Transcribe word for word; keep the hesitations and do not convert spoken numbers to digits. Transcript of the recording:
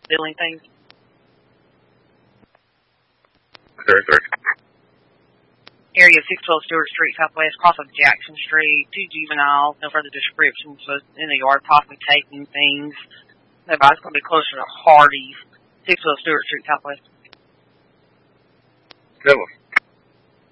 stealing things. Third, Area six twelve Stewart Street, Southwest, cross of Jackson Street. Two juveniles, no further descriptions, was in the yard possibly taking things. No, it's going to be closer to Hardee's, six twelve Stewart Street, Southwest. Good one.